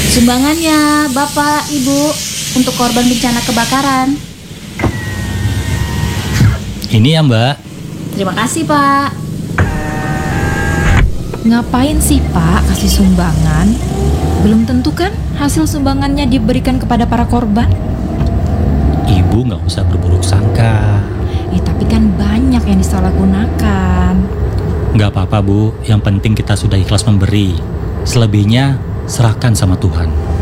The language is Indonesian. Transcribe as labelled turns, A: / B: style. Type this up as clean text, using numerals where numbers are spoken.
A: Sumbangannya, Bapak, Ibu, untuk korban bencana kebakaran.
B: Ini ya, Mbak.
A: Terima kasih, Pak.
C: Ngapain sih Pak kasih sumbangan? Belum tentu kan hasil sumbangannya diberikan kepada para korban?
B: Ibu nggak usah berburuk sangka.
C: Tapi kan banyak yang disalahgunakan.
B: Nggak apa-apa, Bu. Yang penting kita sudah ikhlas memberi. Selebihnya serahkan sama Tuhan.